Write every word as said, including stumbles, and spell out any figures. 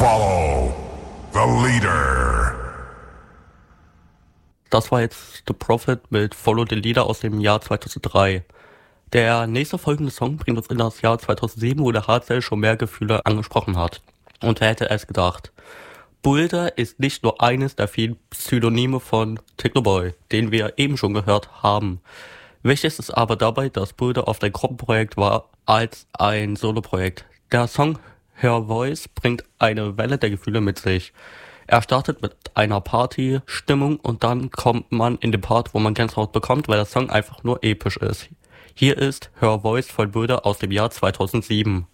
Follow the leader. Das war jetzt The Prophet mit Follow the Leader aus dem Jahr zweitausenddrei. Der nächste folgende Song bringt uns in das Jahr zweitausendsieben, wo der Hardstyle schon mehr Gefühle angesprochen hat. Und wer hätte es gedacht? Boulder ist nicht nur eines der vielen Pseudonyme von Technoboy, den wir eben schon gehört haben. Wichtig ist aber dabei, dass Boulder oft ein Gruppenprojekt war als ein Soloprojekt. Der Song Her Voice bringt eine Welle der Gefühle mit sich. Er startet mit einer Party-Stimmung und dann kommt man in den Part, wo man Gänsehaut bekommt, weil der Song einfach nur episch ist. Hier ist Her Voice von Boulder aus dem Jahr zweitausendsieben.